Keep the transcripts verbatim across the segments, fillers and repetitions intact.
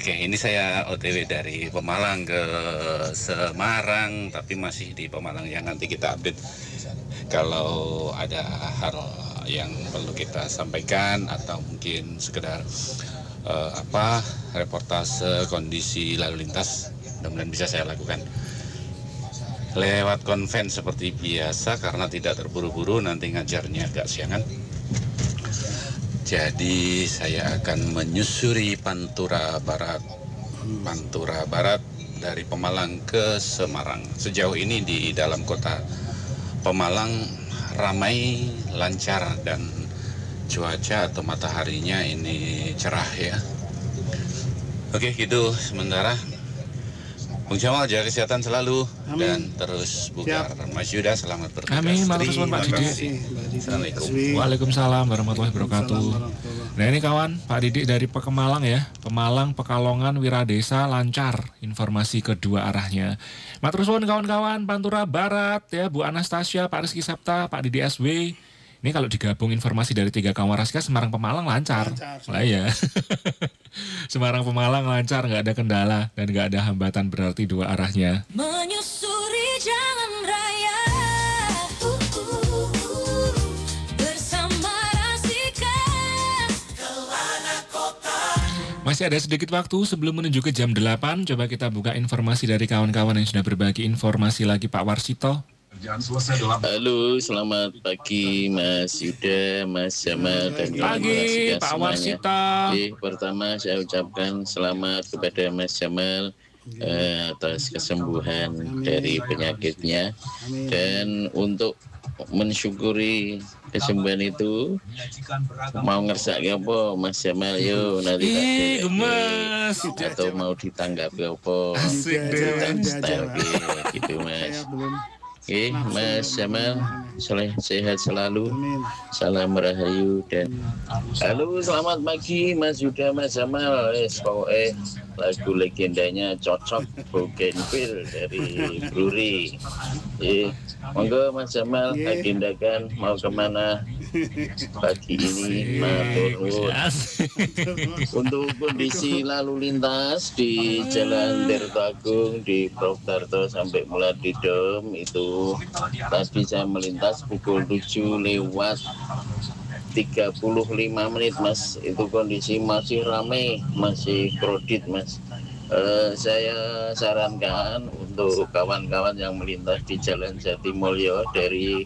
Oke, ini saya O T W dari Pemalang ke Semarang, tapi masih di Pemalang ya. Nanti kita update kalau ada hal yang perlu kita sampaikan atau mungkin sekedar uh, apa reportase kondisi lalu lintas, mudah-mudahan bisa saya lakukan lewat konven seperti biasa karena tidak terburu-buru, nanti ngajarnya agak siangan. Jadi saya akan menyusuri Pantura Barat, Pantura Barat dari Pemalang ke Semarang. Sejauh ini di dalam kota Pemalang ramai, lancar, dan cuaca atau mataharinya ini cerah ya. Oke, gitu sementara. Bung Jamal, jaga kesehatan selalu. Amin. Dan terus bugar. Mas Yuda, selamat bertugas. Amin, matur suwun Pak Didik. Assalamualaikum. Waalaikumsalam warahmatullahi wabarakatuh. Nah ini kawan, Pak Didik dari Pemalang ya. Pemalang, Pekalongan, Wiradesa lancar informasi kedua arahnya. Matur suwun kawan-kawan, Pantura Barat ya, Bu Anastasia, Pak Rizky Sapta, Pak Didi S W. Ini kalau digabung informasi dari tiga kawan Raska, Semarang Pemalang lancar. Lah ya. Semarang Pemalang lancar, nggak ada kendala dan nggak ada hambatan berarti dua arahnya. Menyusuri jalan raya uh, uh, uh, bersama Rasika ke mana kota. Masih ada sedikit waktu sebelum menuju ke jam delapan. Coba kita buka informasi dari kawan-kawan yang sudah berbagi informasi lagi. Pak Warsito. Halo, selamat pagi Mas Yuda, Mas Jamal, dan pagi Pak Warsito. Eh, pertama saya ucapkan selamat kepada Mas Jamal eh, atas kesembuhan Amin. Dari penyakitnya. Amin. Dan untuk mensyukuri kesembuhan itu mau ngersak apa Mas Jamal, yo nanti tak gemes atau mau ditanggapi apa style gitu Mas. Oke, Mas Jamal, sehat selalu, salam rahayu dan halo, selamat pagi Mas Yuda, Mas Jamal. Es eh lagu legendanya cocok Bougainville dari Bruri. Eh, monggo Mas Jamal, agendakan mau kemana pagi ini, matur. Untuk kondisi lalu lintas di Jalan Tirto Agung di Prof Darto sampai Muladi Dom itu tadi saya melintas pukul tujuh lewat tiga puluh lima menit Mas, itu kondisi masih ramai, masih kredit Mas. Uh, saya sarankan untuk kawan-kawan yang melintas di Jalan Jatimulyo dari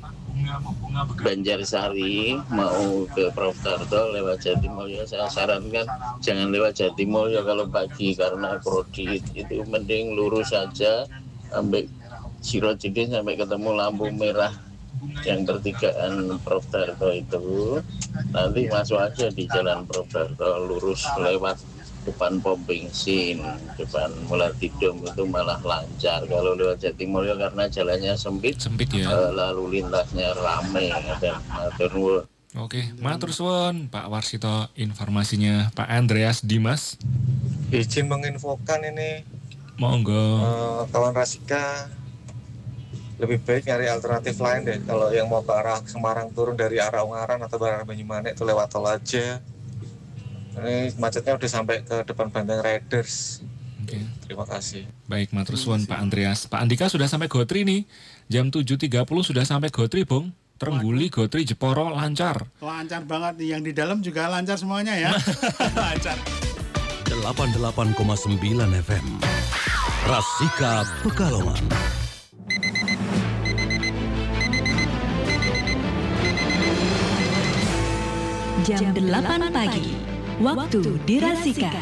Banjarsari mau ke Prof Darto lewat Jatimulyo, saya sarankan jangan lewat Jatimulyo kalau pagi karena kredit, itu mending lurus saja sampai Sirojidin sampai ketemu lampu merah yang pertigaan Prof Darto itu, nanti masuk aja di Jalan Prof Darto lurus lewat depan pom bensin, depan Muladi Dom itu malah lancar. Kalau lewat Jatimulyo karena jalannya sempit, sempit ya. Uh, lalu lintasnya ramai dan matur. Oke, matur suwun Pak Warsito informasinya. Pak Andreas Dimas. Izin menginfokan ini. Monggo. Uh, kawan Rasika lebih baik nyari alternatif lain deh. Kalau yang mau ke arah Semarang turun dari arah Ungaran atau arah Banyumanik itu lewat tol aja. Ini macetnya udah sampai ke depan Banteng Riders. Oke. Terima kasih. Baik, matur suwun Pak Andreas. Pak Andika sudah sampai Gotri nih. Jam tujuh tiga puluh sudah sampai Gotri, Bung. Trengguli, Gotri, Jeporo lancar. Lancar banget nih. Yang di dalam juga lancar semuanya ya. Lancar. delapan puluh delapan koma sembilan F M. Rasika Pekalongan. Jam delapan pagi, waktu di Rasika.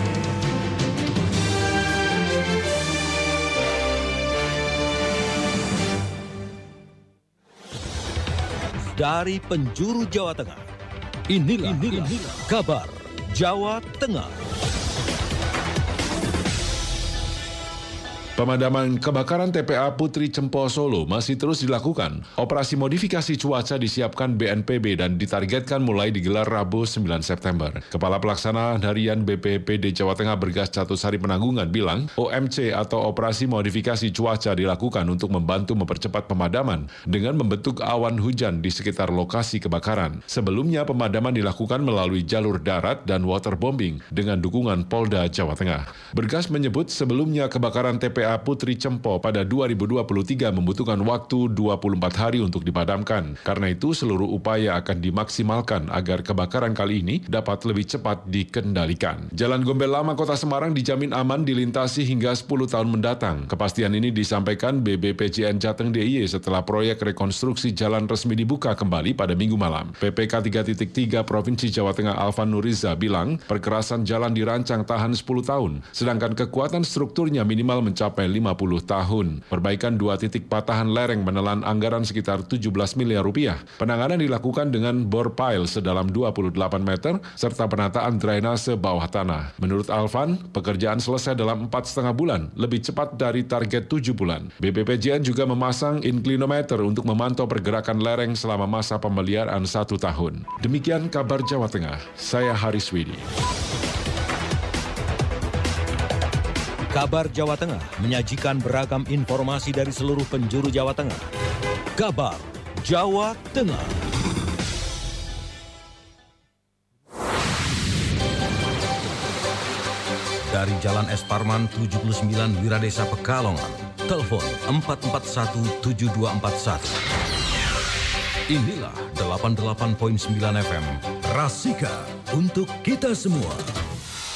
Dari penjuru Jawa Tengah, inilah, inilah, inilah kabar Jawa Tengah. Pemadaman kebakaran T P A Putri Cempo Solo masih terus dilakukan. Operasi modifikasi cuaca disiapkan B N P B dan ditargetkan mulai digelar Rabu sembilan September. Kepala Pelaksana Harian B P P D Jawa Tengah Bergas Catusari Penanggungan bilang, O M C atau Operasi Modifikasi Cuaca dilakukan untuk membantu mempercepat pemadaman dengan membentuk awan hujan di sekitar lokasi kebakaran. Sebelumnya pemadaman dilakukan melalui jalur darat dan waterbombing dengan dukungan Polda Jawa Tengah. Bergas menyebut sebelumnya kebakaran T P A Putri Cempo pada dua ribu dua puluh tiga membutuhkan waktu dua puluh empat hari untuk dipadamkan. Karena itu seluruh upaya akan dimaksimalkan agar kebakaran kali ini dapat lebih cepat dikendalikan. Jalan Gombel Lama Kota Semarang dijamin aman dilintasi hingga sepuluh tahun mendatang. Kepastian ini disampaikan B B P J N Jateng D I Y setelah proyek rekonstruksi jalan resmi dibuka kembali pada Minggu malam. P P K tiga titik tiga Provinsi Jawa Tengah Alvan Nuriza bilang perkerasan jalan dirancang tahan sepuluh tahun, sedangkan kekuatan strukturnya minimal mencapai lima puluh tahun. Perbaikan dua titik patahan lereng menelan anggaran sekitar tujuh belas miliar rupiah. Penanganan dilakukan dengan bor pile sedalam dua puluh delapan meter serta penataan drainase bawah tanah. Menurut Alvan, pekerjaan selesai dalam empat setengah bulan, lebih cepat dari target tujuh bulan. B B P J N juga memasang inclinometer untuk memantau pergerakan lereng selama masa pemeliharaan satu tahun. Demikian kabar Jawa Tengah. Saya Haris Widi. Kabar Jawa Tengah menyajikan beragam informasi dari seluruh penjuru Jawa Tengah. Kabar Jawa Tengah. Dari Jalan Es Parman tujuh puluh sembilan Wiradesa Pekalongan, telepon empat empat satu tujuh dua empat satu. Inilah delapan puluh delapan koma sembilan F M Rasika untuk kita semua.